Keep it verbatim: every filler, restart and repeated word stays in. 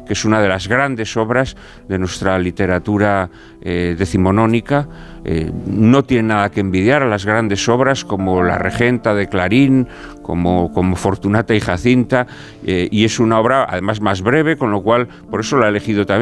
que es una de las grandes obras de nuestra literatura eh, decimonónica. Eh, no tiene nada que envidiar a las grandes obras como La Regenta de Clarín, como, como Fortunata y Jacinta, eh, y es una obra además más breve, con lo cual por eso la he elegido también,